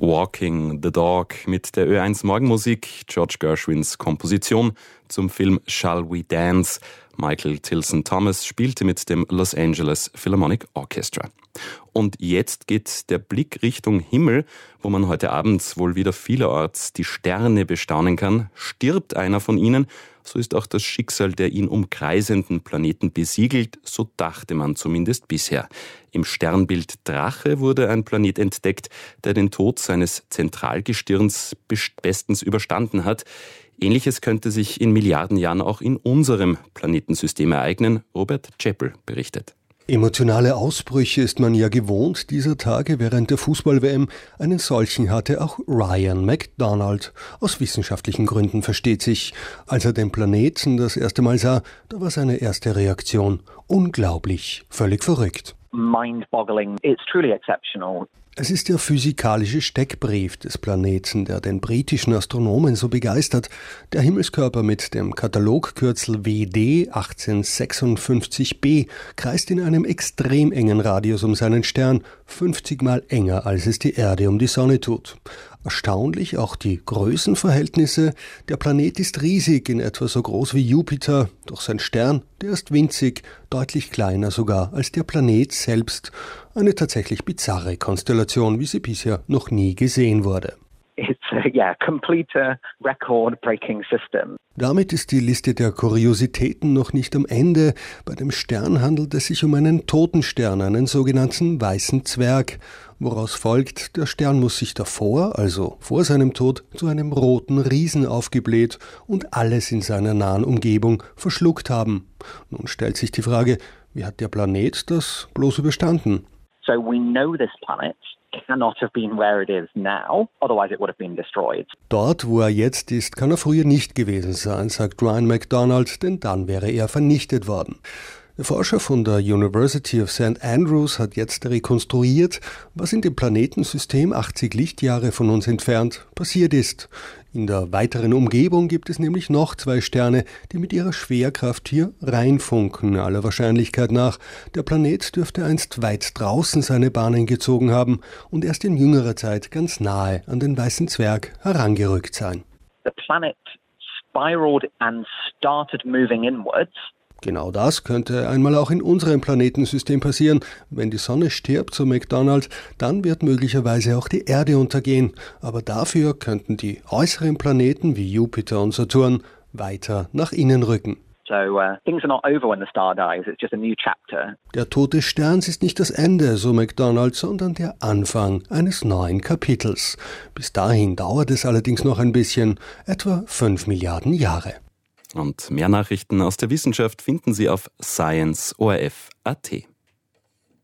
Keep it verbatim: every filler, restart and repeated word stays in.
Walking the Dog mit der Ö eins Morgenmusik, George Gershwins Komposition zum Film Shall We Dance. Michael Tilson Thomas spielte mit dem Los Angeles Philharmonic Orchestra. Und jetzt geht der Blick Richtung Himmel, wo man heute Abend wohl wieder vielerorts die Sterne bestaunen kann. Stirbt einer von ihnen, so ist auch das Schicksal der ihn umkreisenden Planeten besiegelt, so dachte man zumindest bisher. Im Sternbild Drache wurde ein Planet entdeckt, der den Tod seines Zentralgestirns bestens überstanden hat. Ähnliches könnte sich in Milliarden Jahren auch in unserem Planetensystem ereignen, Robert Chappell berichtet. Emotionale Ausbrüche ist man ja gewohnt dieser Tage während der Fußball-W M. Einen solchen hatte auch Ryan McDonald. Aus wissenschaftlichen Gründen versteht sich. Als er den Planeten das erste Mal sah, da war seine erste Reaktion unglaublich, völlig verrückt. Mind-boggling. It's truly exceptional. Es ist der physikalische Steckbrief des Planeten, der den britischen Astronomen so begeistert. Der Himmelskörper mit dem Katalogkürzel W D achtzehnhundertsechsundfünfzig b kreist in einem extrem engen Radius um seinen Stern, fünfzig Mal enger, als es die Erde um die Sonne tut. Erstaunlich auch die Größenverhältnisse. Der Planet ist riesig, in etwa so groß wie Jupiter, doch sein Stern, der ist winzig, deutlich kleiner sogar als der Planet selbst. Eine tatsächlich bizarre Konstellation, wie sie bisher noch nie gesehen wurde. It's a yeah, complete record-breaking system. Damit ist die Liste der Kuriositäten noch nicht am Ende. Bei dem Stern handelt es sich um einen Totenstern, einen sogenannten weißen Zwerg. Woraus folgt, der Stern muss sich davor, also vor seinem Tod, zu einem roten Riesen aufgebläht und alles in seiner nahen Umgebung verschluckt haben. Nun stellt sich die Frage, wie hat der Planet das bloß überstanden? So we know this planet cannot have been where it is now, otherwise it would have been destroyed. Dort, wo er jetzt ist, kann er früher nicht gewesen sein, sagt Ryan McDonald, denn dann wäre er vernichtet worden. Der Forscher von der University of Saint Andrews hat jetzt rekonstruiert, was in dem Planetensystem achtzig Lichtjahre von uns entfernt passiert ist. In der weiteren Umgebung gibt es nämlich noch zwei Sterne, die mit ihrer Schwerkraft hier reinfunken, aller Wahrscheinlichkeit nach. Der Planet dürfte einst weit draußen seine Bahnen gezogen haben und erst in jüngerer Zeit ganz nahe an den weißen Zwerg herangerückt sein. The planet spiraled and started moving inwards. Genau das könnte einmal auch in unserem Planetensystem passieren. Wenn die Sonne stirbt, so McDonald, dann wird möglicherweise auch die Erde untergehen. Aber dafür könnten die äußeren Planeten wie Jupiter und Saturn weiter nach innen rücken. So uh, things are not over when the star dies, it's just a new chapter. Der Tod des Sterns ist nicht das Ende, so McDonald, sondern der Anfang eines neuen Kapitels. Bis dahin dauert es allerdings noch ein bisschen, etwa fünf Milliarden Jahre. Und mehr Nachrichten aus der Wissenschaft finden Sie auf science punkt o r f punkt a t.